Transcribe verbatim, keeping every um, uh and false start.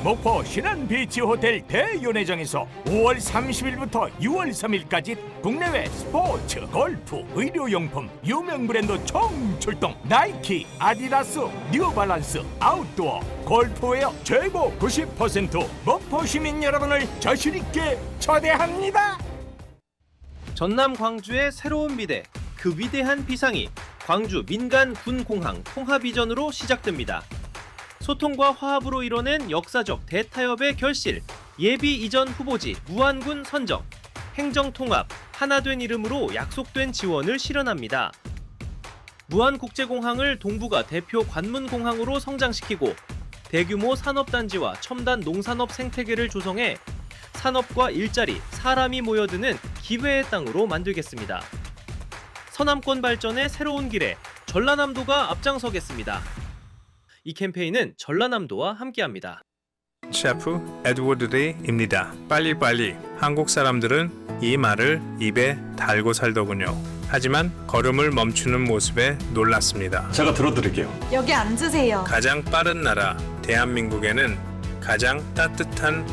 목포 신안비치 호텔 대연회장에서 오월 삼십일부터 유월 삼일까지 국내외 스포츠, 골프, 의료용품, 유명 브랜드 총출동 나이키, 아디다스, 뉴발란스, 아웃도어, 골프웨어 최고 구십 퍼센트 목포 시민 여러분을 자신있게 초대합니다. 전남 광주의 새로운 미래, 그 위대한 비상이 광주 민간군공항 통합이전으로 시작됩니다. 소통과 화합으로 이뤄낸 역사적 대타협의 결실, 예비 이전 후보지 무안군 선정, 행정통합, 하나된 이름으로 약속된 지원을 실현합니다. 무안국제공항을 동부가 대표 관문공항으로 성장시키고 대규모 산업단지와 첨단 농산업 생태계를 조성해 산업과 일자리, 사람이 모여드는 기회의 땅으로 만들겠습니다. 서남권 발전의 새로운 길에 전라남도가 앞장서겠습니다. 이 캠페인은 전라남도와 함께합니다. 셰프 에드워드 레이입니다. 빨리빨리. 한국 사람들은 이 말을 입에 달고 살더군요. 하지만 걸음을 멈추는 모습에 놀랐습니다. 제가 들어드릴게요. 여기 앉으세요. 가장 빠른 나라 대한민국에는 가장 따뜻한